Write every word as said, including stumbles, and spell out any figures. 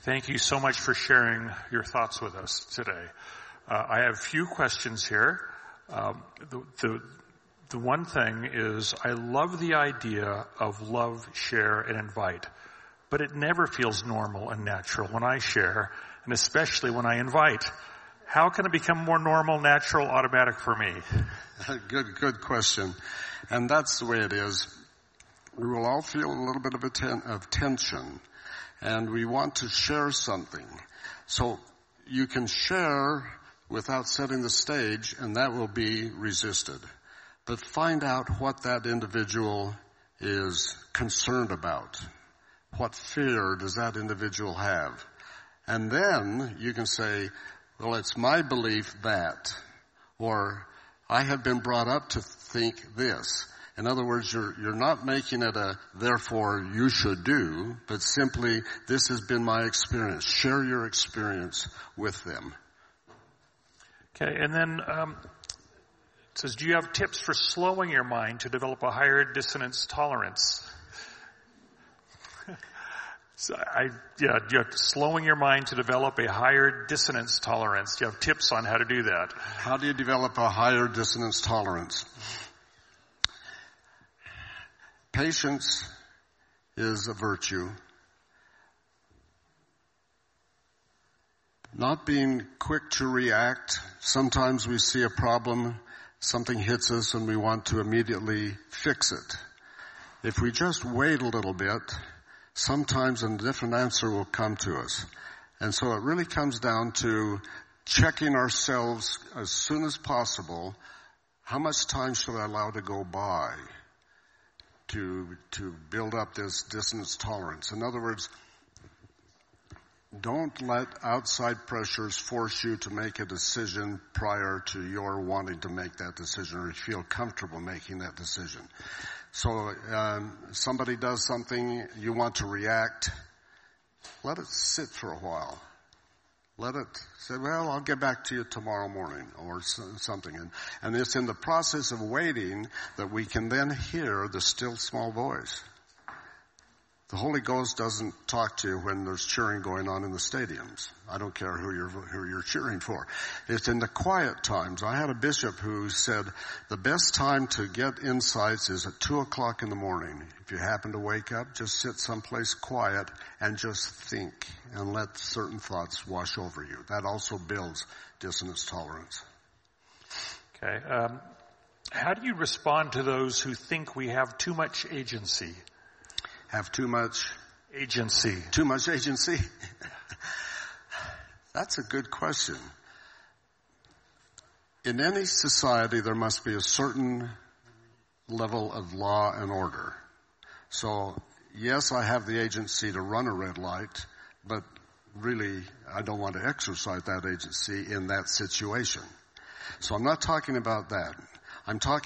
Thank you so much for sharing your thoughts with us today. Uh, I have a few questions here. Um, the, the, the one thing is I love the idea of love, share, and invite, but it never feels normal and natural when I share, and especially when I invite. How can it become more normal, natural, automatic for me? Good, good question. And that's the way it is. We will all feel a little bit of, a ten, of tension, and we want to share something. So you can share without setting the stage, and that will be resisted. But find out what that individual is concerned about. What fear does that individual have? And then you can say, well, it's my belief that, or I have been brought up to think this. In other words, you're, you're not making it a therefore you should do, but simply this has been my experience. Share your experience with them. Okay, and then um, it says, do you have tips for slowing your mind to develop a higher dissonance tolerance? so I, yeah, do you have slowing your mind to develop a higher dissonance tolerance? Do you have tips on how to do that? How do you develop a higher dissonance tolerance? Patience is a virtue. Not being quick to react. Sometimes we see a problem, something hits us, and we want to immediately fix it. If we just wait a little bit, sometimes a different answer will come to us. And so it really comes down to checking ourselves as soon as possible. How much time should I allow to go by to to build up this dissonance tolerance? In other words, don't let outside pressures force you to make a decision prior to your wanting to make that decision, or you feel comfortable making that decision. So um, somebody does something, you want to react, let it sit for a while. Let it say, well, I'll get back to you tomorrow morning or something. And, and it's in the process of waiting that we can then hear the still small voice. The Holy Ghost doesn't talk to you when there's cheering going on in the stadiums. I don't care who you're, who you're cheering for. It's in the quiet times. I had a bishop who said the best time to get insights is at two o'clock in the morning. If you happen to wake up, just sit someplace quiet and just think and let certain thoughts wash over you. That also builds dissonance tolerance. Okay. Um, how do you respond to those who think we have too much agency? Have too much agency. Too much agency? That's a good question. In any society, there must be a certain level of law and order. So, yes, I have the agency to run a red light, but really, I don't want to exercise that agency in that situation. So I'm not talking about that. I'm talking